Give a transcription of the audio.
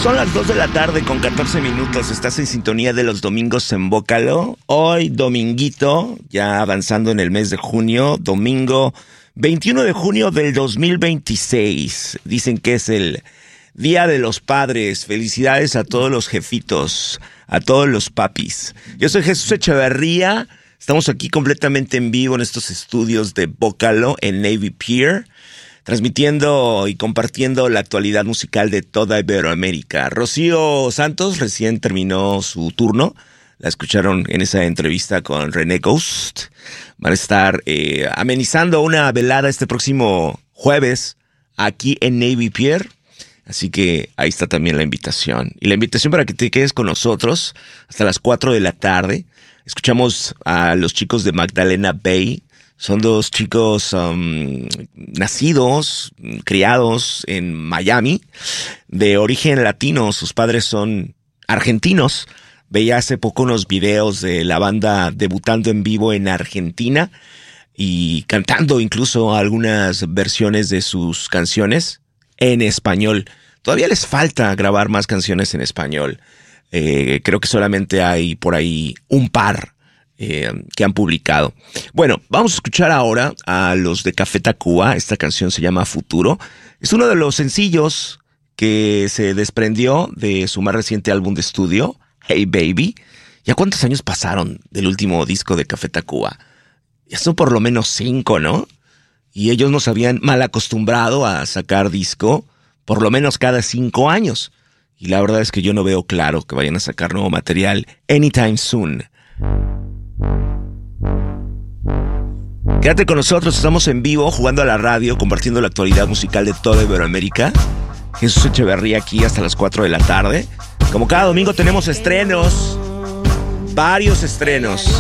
Son las 2 de la tarde con 14 minutos. Estás en sintonía de los domingos en Bócalo. Hoy, dominguito, ya avanzando en el mes de junio, domingo 21 de junio del 2026. Dicen que es el Día de los Padres. Felicidades a todos los jefitos, a todos los papis. Yo soy Jesús Echeverría. Estamos aquí completamente en vivo en estos estudios de Bócalo en Navy Pier, transmitiendo y compartiendo la actualidad musical de toda Iberoamérica. Rocío Santos recién terminó su turno. La escucharon en esa entrevista con René Ghost. Van a estar amenizando una velada este próximo jueves aquí en Navy Pier. Así que ahí está también la invitación. Y la invitación para que te quedes con nosotros hasta las 4 de la tarde. Escuchamos a los chicos de Magdalena Bay. Son dos chicos nacidos, criados en Miami, de origen latino. Sus padres son argentinos. Veía hace poco unos videos de la banda debutando en vivo en Argentina y cantando incluso algunas versiones de sus canciones en español. Todavía les falta grabar más canciones en español. Creo que solamente hay por ahí un par que han publicado. Bueno, vamos a escuchar ahora a los de Café Tacuba. Esta canción se llama Futuro. Es uno de los sencillos que se desprendió de su más reciente álbum de estudio, Hey Baby. ¿Ya cuántos años pasaron del último disco de Café Tacuba? Ya son por lo menos 5, ¿no? Y ellos nos habían mal acostumbrado a sacar disco por lo menos cada 5 años. Y la verdad es que yo no veo claro que vayan a sacar nuevo material anytime soon. Quédate con nosotros, estamos en vivo, jugando a la radio, compartiendo la actualidad musical de toda Iberoamérica. Jesús Echeverría aquí hasta las 4 de la tarde. Como cada domingo tenemos estrenos, varios estrenos.